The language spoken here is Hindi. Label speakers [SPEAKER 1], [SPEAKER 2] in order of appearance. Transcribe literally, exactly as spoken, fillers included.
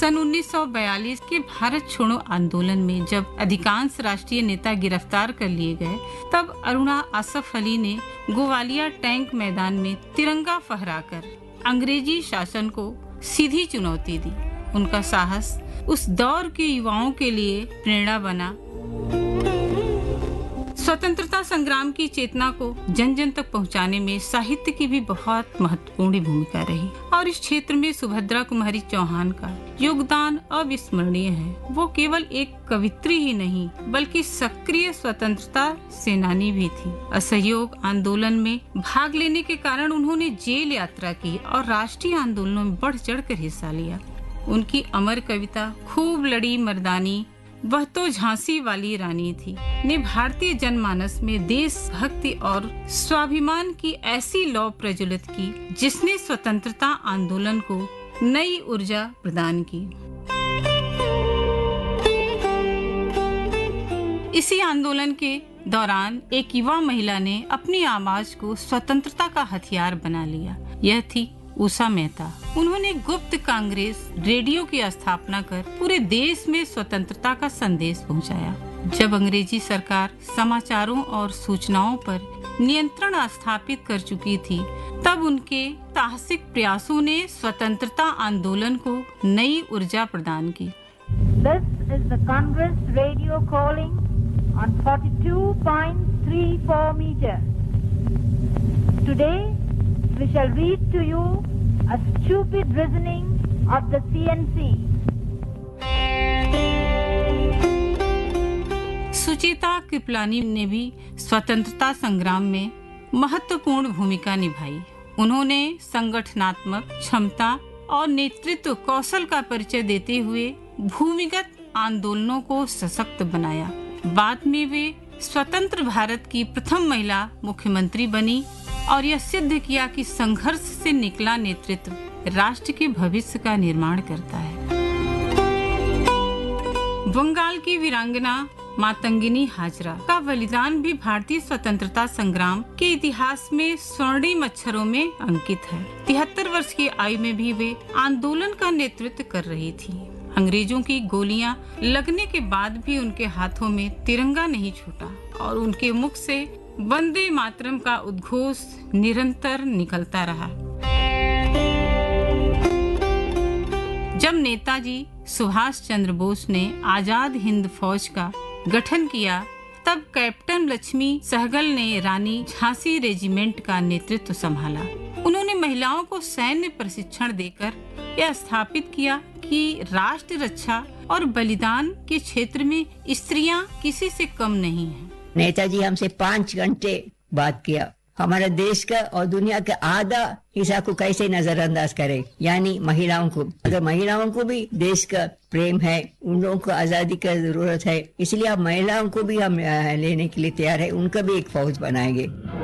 [SPEAKER 1] सन उन्नीस सौ बयालीस के भारत छोड़ो आंदोलन में जब अधिकांश राष्ट्रीय नेता गिरफ्तार कर लिए गए, तब अरुणा आसफ अली ने ग्वालियर टैंक मैदान में तिरंगा फहराकर अंग्रेजी शासन को सीधी चुनौती दी। उनका साहस उस दौर के युवाओं के लिए प्रेरणा बना। स्वतंत्रता संग्राम की चेतना को जन जन तक पहुंचाने में साहित्य की भी बहुत महत्वपूर्ण भूमिका रही और इस क्षेत्र में सुभद्रा कुमारी चौहान का योगदान अविस्मरणीय है। वो केवल एक कवित्री ही नहीं बल्कि सक्रिय स्वतंत्रता सेनानी भी थी। असहयोग आंदोलन में भाग लेने के कारण उन्होंने जेल यात्रा की और राष्ट्रीय आंदोलनों में बढ़ चढ़ कर हिस्सा लिया। उनकी अमर कविता खूब लड़ी मर्दानी, वह तो झांसी वाली रानी थी ने भारतीय जनमानस में देशभक्ति और स्वाभिमान की ऐसी लौ प्रज्वलित की जिसने स्वतंत्रता आंदोलन को नई ऊर्जा प्रदान की। इसी आंदोलन के दौरान एक युवा महिला ने अपनी आवाज को स्वतंत्रता का हथियार बना लिया। यह थी उषा मेहता। उन्होंने गुप्त कांग्रेस रेडियो की स्थापना कर पूरे देश में स्वतंत्रता का संदेश पहुंचाया। जब अंग्रेजी सरकार समाचारों और सूचनाओं पर नियंत्रण स्थापित कर चुकी थी, तब उनके साहसिक प्रयासों ने स्वतंत्रता आंदोलन को नई ऊर्जा प्रदान की।
[SPEAKER 2] This is the Congress radio calling on forty-two point three four meter. Today we shall read to you a stupid reasoning of the C N C.
[SPEAKER 1] सुचिता कृपलानी ने भी स्वतंत्रता संग्राम में महत्वपूर्ण भूमिका निभाई। उन्होंने संगठनात्मक क्षमता और नेतृत्व कौशल का परिचय देते हुए भूमिगत आंदोलनों को सशक्त बनाया। बाद में वे स्वतंत्र भारत की प्रथम महिला मुख्यमंत्री बनी और यह सिद्ध किया कि संघर्ष से निकला नेतृत्व राष्ट्र के भविष्य का निर्माण करता है। बंगाल की वीरांगना मातंगिनी हाजरा का बलिदान भी भारतीय स्वतंत्रता संग्राम के इतिहास में स्वर्णिम अक्षरों में अंकित है। तिहत्तर वर्ष की आयु में भी वे आंदोलन का नेतृत्व कर रही थी। अंग्रेजों की गोलियां लगने के बाद भी उनके हाथों में तिरंगा नहीं छूटा और उनके मुख से वंदे मातरम का उद्घोष निरंतर निकलता रहा। जब नेताजी सुभाष चंद्र बोस ने आजाद हिंद फौज का गठन किया, तब कैप्टन लक्ष्मी सहगल ने रानी झांसी रेजिमेंट का नेतृत्व संभाला। उन्होंने महिलाओं को सैन्य प्रशिक्षण देकर यह स्थापित किया कि राष्ट्र रक्षा और बलिदान के क्षेत्र में स्त्रियां किसी से कम नहीं हैं।
[SPEAKER 3] नेताजी हमसे पाँच घंटे बात किया। हमारे देश का और दुनिया का आधा हिस्सा को कैसे नजरअंदाज करें, यानी महिलाओं को। अगर महिलाओं को भी देश का प्रेम है, उन लोगों को आजादी का जरूरत है, इसलिए अब महिलाओं को भी हम लेने के लिए तैयार है। उनका भी एक फौज बनाएंगे।